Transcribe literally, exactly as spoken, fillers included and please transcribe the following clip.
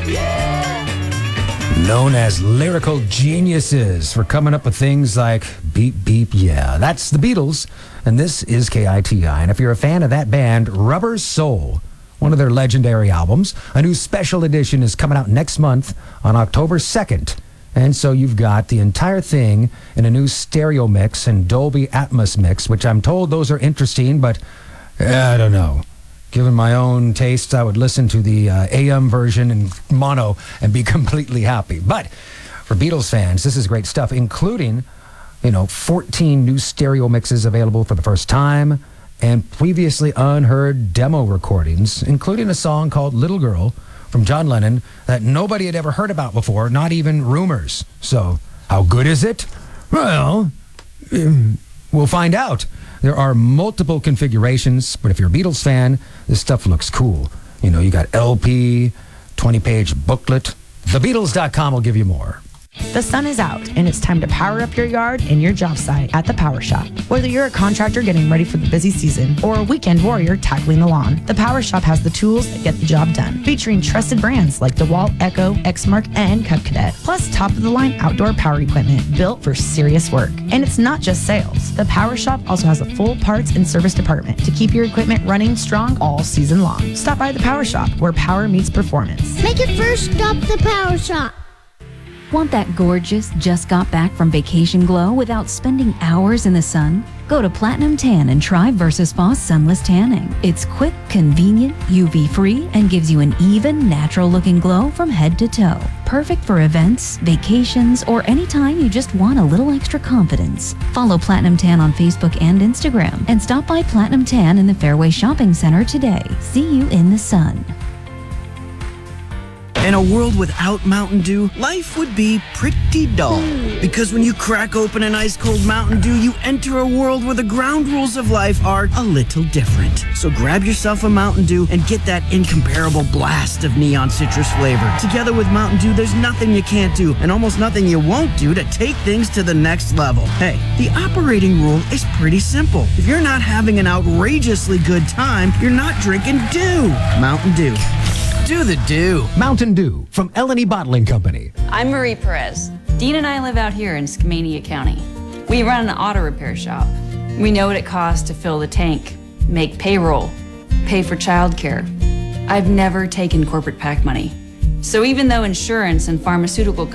Known as lyrical geniuses for coming up with things like Beep Beep Yeah. That's the Beatles, and this is K I T I. And if you're a fan of that band, Rubber Soul, one of their legendary albums, a new special edition is coming out next month on October second. And so you've got the entire thing in a new stereo mix and Dolby Atmos mix, which I'm told those are interesting, but uh, I don't know. Given my own tastes, I would listen to the uh, A M version in mono and be completely happy. But for Beatles fans, this is great stuff, including, you know, fourteen new stereo mixes available for the first time and previously unheard demo recordings, including a song called Little Girl from John Lennon that nobody had ever heard about before, not even rumors. So, how good is it? Well, um, we'll find out. There are multiple configurations, but if you're a Beatles fan, this stuff looks cool. You know, you got L P, twenty-page booklet. the beatles dot com will give you more. The sun is out, and it's time to power up your yard and your job site at the Power Shop. Whether you're a contractor getting ready for the busy season or a weekend warrior tackling the lawn, the Power Shop has the tools that get the job done, featuring trusted brands like DeWalt, Echo, Exmark, and Cub Cadet, plus top-of-the-line outdoor power equipment built for serious work. And it's not just sales. The Power Shop also has a full parts and service department to keep your equipment running strong all season long. Stop by the Power Shop, where power meets performance. Make it first stop the Power Shop. Want that gorgeous, just got back from vacation glow without spending hours in the sun? Go to Platinum Tan and try VersaSpa Sunless Tanning. It's quick, convenient, U V-free, and gives you an even, natural-looking glow from head to toe. Perfect for events, vacations, or anytime you just want a little extra confidence. Follow Platinum Tan on Facebook and Instagram, and stop by Platinum Tan in the Fairway Shopping Center today. See you in the sun. In a world without Mountain Dew, life would be pretty dull. Because when you crack open an ice-cold Mountain Dew, you enter a world where the ground rules of life are a little different. So grab yourself a Mountain Dew and get that incomparable blast of neon citrus flavor. Together with Mountain Dew, there's nothing you can't do and almost nothing you won't do to take things to the next level. Hey, the operating rule is pretty simple. If you're not having an outrageously good time, you're not drinking Dew. Mountain Dew. Do the do. Mountain Dew from L and E Bottling Company. I'm Marie Perez. Dean and I live out here in Skamania County. We run an auto repair shop. We know what it costs to fill the tank, make payroll, pay for childcare. I've never taken corporate PAC money. So even though insurance and pharmaceutical